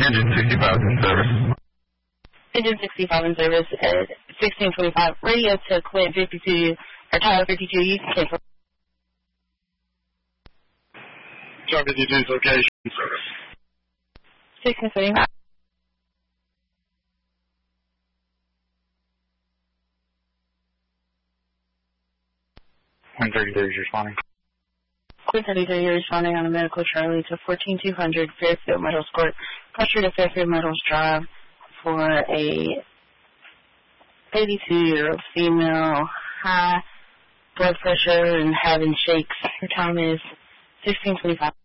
Engine 65 in service. Engine 65 in service at 1625. Radio to Quint 52, or Tower 52, you can cancel. Tower 52's location service. 1625. Quint 33 is responding. Quint 33, you're responding on a medical Charlie to 14200 Fairfield Metals Court. Pressure to Fairfield Metals Drive for a 82-year-old female, high blood pressure and having shakes. Her time is 1625.